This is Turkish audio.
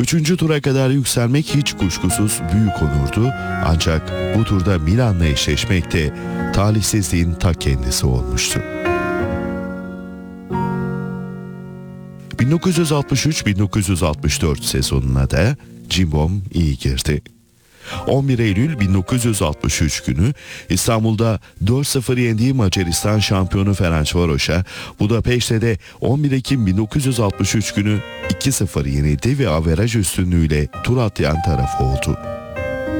Üçüncü tura kadar yükselmek hiç kuşkusuz büyük onurdu, ancak bu turda Milan'la eşleşmek de talihsizliğin ta kendisi olmuştu. 1963-1964 sezonuna da Cimbom iyi girdi. 11 Eylül 1963 günü İstanbul'da 4-0 yendiği Macaristan şampiyonu Ferencvaros'a, Budapeşte'de de 11 Ekim 1963 günü 2-0 yenildi ve averaj üstünlüğüyle tur atlayan taraf oldu.